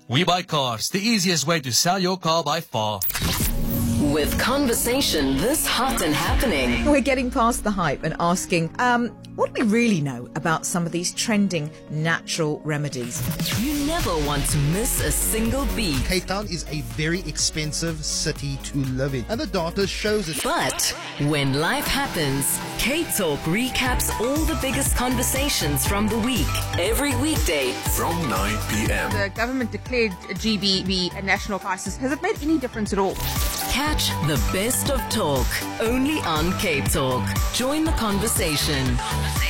We Buy Cars, the easiest way to sell your car by far. With conversation this hot and happening. We're getting past the hype and asking, what do we really know about some of these trending natural remedies? You never want to miss a single beat. Cape Town is a very expensive city to live in, and the data shows it. But when life happens, K-Talk recaps all the biggest conversations from the week. Every weekday from 9 p.m. The government declared GBV a national crisis. Has it made any difference at all? Catch the best of talk only on Cape Talk. Join the conversation.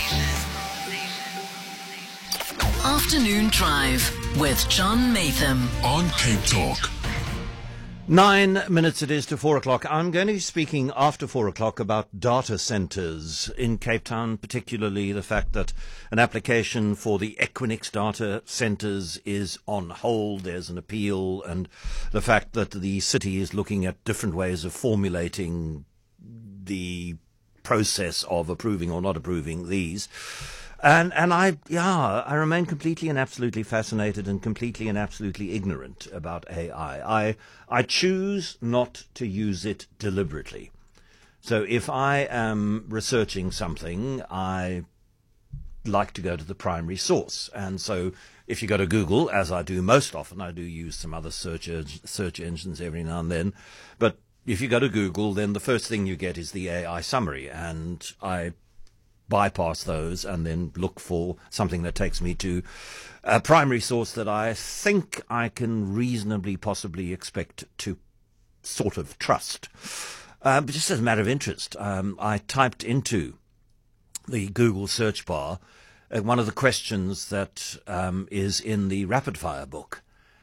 Afternoon Drive with John Matham on Cape Talk. 9 minutes it is to 4 o'clock. I'm going to be speaking after 4 o'clock about data centres in Cape Town, particularly the fact that an application for the Equinix data centres is on hold. There's an appeal, and the fact that the city is looking at different ways of formulating the process of approving or not approving these. And I remain completely and absolutely fascinated and completely and absolutely ignorant about AI. I choose not to use it deliberately. So if I am researching something, I like to go to the primary source. And so if you go to Google, as I do most often, I do use some other search engines every now and then, but if you go to Google, then the first thing you get is the AI summary, and I bypass those and then look for something that takes me to a primary source that I think I can reasonably possibly expect to sort of trust. But just as a matter of interest, I typed into the Google search bar one of the questions that is in the rapid fire book,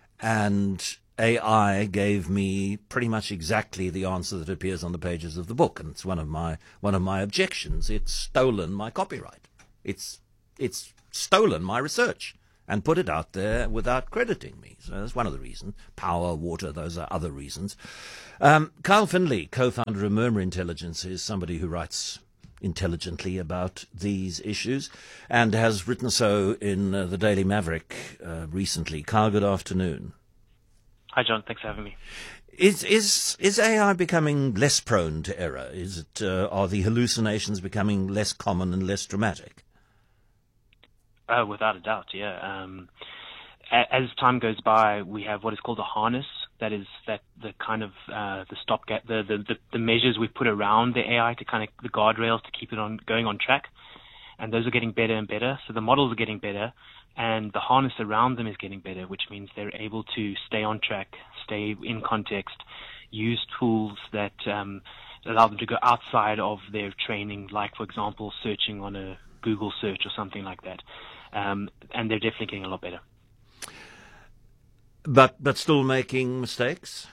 and AI gave me pretty much exactly the answer that appears on the pages of the book, and it's one of my objections. It's stolen my copyright. It's stolen my research and put it out there without crediting me. So that's one of the reasons. Power, water, those are other reasons. Kyle Finley, co-founder of Murmur Intelligence, is somebody who writes intelligently about these issues and has written so in the Daily Maverick recently. Kyle, good afternoon. Hi, John. Thanks for having me. Is AI becoming less prone to error? Are the hallucinations becoming less common and less dramatic? Without a doubt, yeah. As time goes by, we have what is called a harness. That is the kind of the stopgap, the measures we put around the AI to kind of the guardrails to keep it going on track, and those are getting better and better. So the models are getting better, and the harness around them is getting better, which means they're able to stay on track, stay in context, use tools that allow them to go outside of their training, like, for example, searching on a Google search or something like that. And they're definitely getting a lot better. But still making mistakes?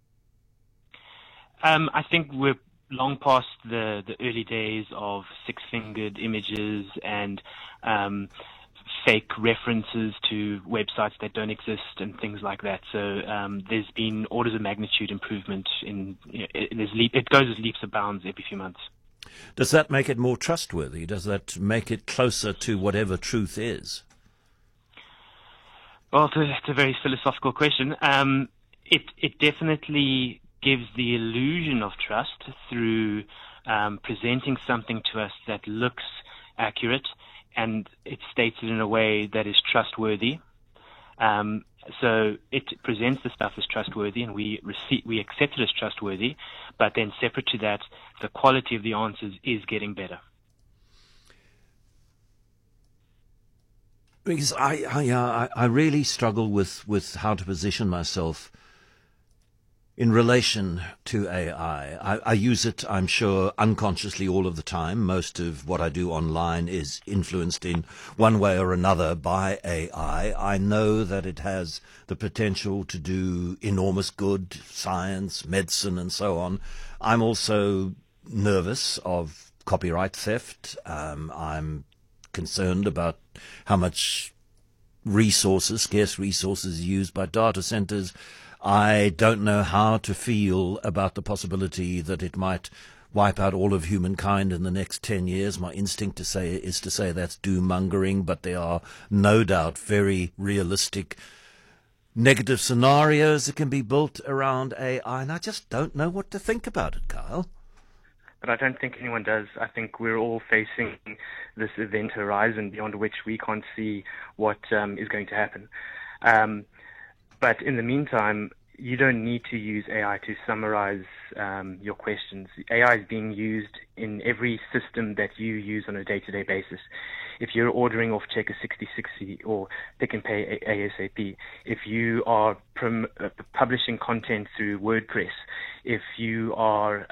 I think we're long past the early days of six-fingered images and fake references to websites that don't exist and things like that. So there's been orders of magnitude improvement it goes as leaps and bounds every few months. Does that make it more trustworthy? Does that make it closer to whatever truth is? Well, it's a very philosophical question. It definitely gives the illusion of trust through presenting something to us that looks accurate, and it states it in a way that is trustworthy. So it presents the stuff as trustworthy, and we accept it as trustworthy. But then, separate to that, the quality of the answers is getting better. Because I really struggle with how to position myself in relation to AI. I use it, I'm sure, unconsciously all of the time. Most of what I do online is influenced in one way or another by AI. I know that it has the potential to do enormous good, science, medicine, and so on. I'm also nervous of copyright theft. I'm concerned about how much scarce resources, are used by data centers. I don't know how to feel about the possibility that it might wipe out all of humankind in the next 10 years. My instinct is to say that's doom-mongering, but there are no doubt very realistic negative scenarios that can be built around AI, and I just don't know what to think about it, Kyle. But I don't think anyone does. I think we're all facing this event horizon beyond which we can't see what is going to happen. But in the meantime, you don't need to use AI to summarize your questions. AI is being used in every system that you use on a day-to-day basis. If you're ordering off Checker 6060 or Pick and Pay ASAP, if you are publishing content through WordPress, if you are,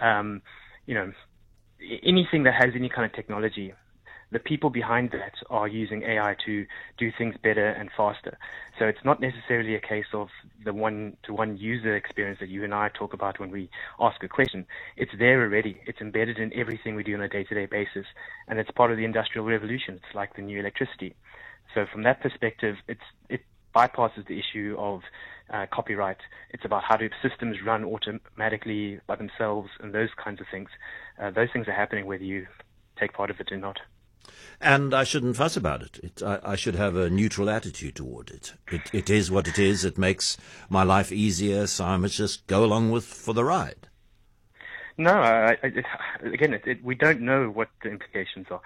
anything that has any kind of technology, the people behind that are using AI to do things better and faster. So it's not necessarily a case of the one-to-one user experience that you and I talk about when we ask a question. It's there already. It's embedded in everything we do on a day-to-day basis, and it's part of the Industrial Revolution. It's like the new electricity. So from that perspective, it bypasses the issue of copyright. It's about how do systems run automatically by themselves and those kinds of things. Those things are happening whether you take part of it or not. And I shouldn't fuss about it. I should have a neutral attitude toward it. It is what it is. It makes my life easier, so I must just go along for the ride. No, we don't know what the implications are.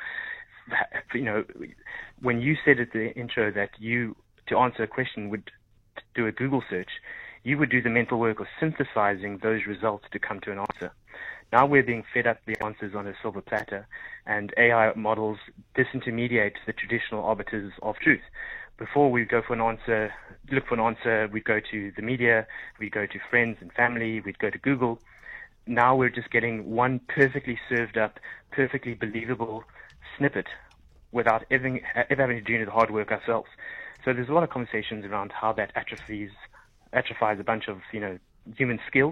When you said at the intro that you, to answer a question, would do a Google search, you would do the mental work of synthesizing those results to come to an answer. Now we're being fed up the answers on a silver platter, and AI models disintermediate the traditional arbiters of truth. Before we go for an answer, look for an answer, we'd go to the media, we'd go to friends and family, we'd go to Google. Now we're just getting one perfectly served up, perfectly believable snippet without ever having to do any of the hard work ourselves. So there's a lot of conversations around how that atrophies a bunch of human skills.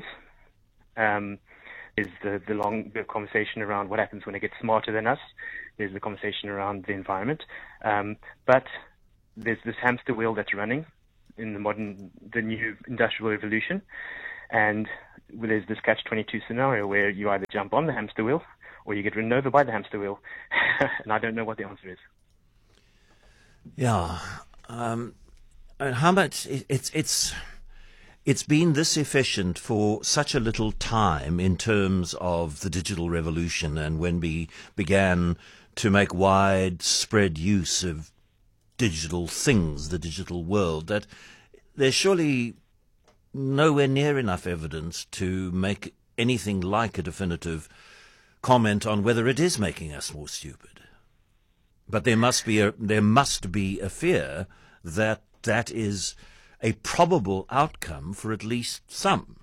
Is the long conversation around what happens when it gets smarter than us. There's the conversation around the environment. But there's this hamster wheel that's running in the new industrial revolution. And there's this catch-22 scenario where you either jump on the hamster wheel or you get ridden over by the hamster wheel. And I don't know what the answer is. Yeah. And how much it's been this efficient for such a little time in terms of the digital revolution, and when we began to make widespread use of digital things, the digital world, that there's surely nowhere near enough evidence to make anything like a definitive comment on whether it is making us more stupid. But there must be a fear that that is a probable outcome for at least some.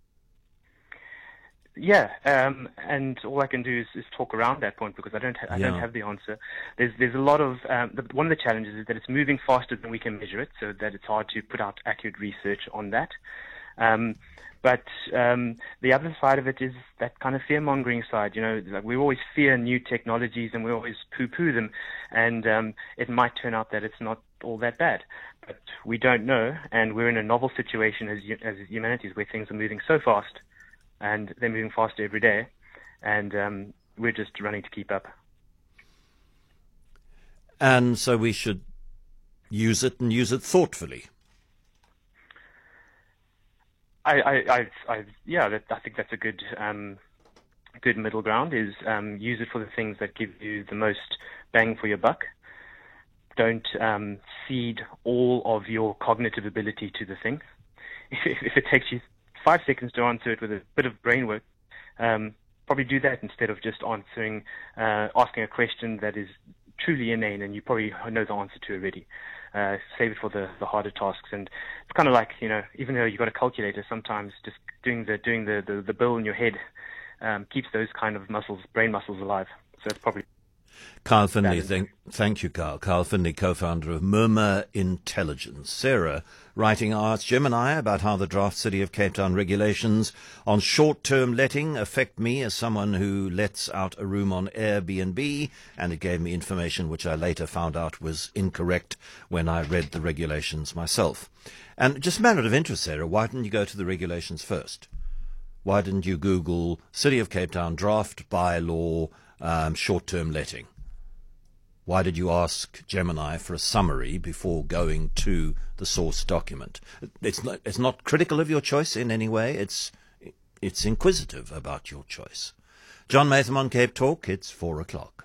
Yeah, and all I can do is talk around that point because I don't have the answer. There's a lot of one of the challenges is that it's moving faster than we can measure it, so that it's hard to put out accurate research on that. But the other side of it is that kind of fear-mongering side. Like we always fear new technologies and we always poo-poo them, and it might turn out that it's not all that bad. But we don't know, and we're in a novel situation as humanities where things are moving so fast, and they're moving faster every day, and we're just running to keep up. And so we should use it and use it thoughtfully. I think that's a good middle ground. Is use it for the things that give you the most bang for your buck. Don't cede all of your cognitive ability to the thing. If it takes you 5 seconds to answer it with a bit of brain work, probably do that instead of just asking a question that is truly inane and you probably know the answer to already. Save it for the harder tasks. And it's kind of like, even though you've got a calculator, sometimes just doing the bill in your head keeps those kind of brain muscles alive. So it's probably... Kyle Finley, thank you, Kyle. Kyle Finley, co-founder of Murmur Intelligence. Sarah, writing Arts Gemini about how the draft City of Cape Town regulations on short-term letting affect me as someone who lets out a room on Airbnb, and it gave me information which I later found out was incorrect when I read the regulations myself. And just a matter of interest, Sarah, why didn't you go to the regulations first? Why didn't you Google City of Cape Town draft bylaw short-term letting? Why did you ask Gemini for a summary before going to the source document? It's not critical of your choice in any way. It's inquisitive about your choice. John Maytham on Cape Talk. It's 4 o'clock.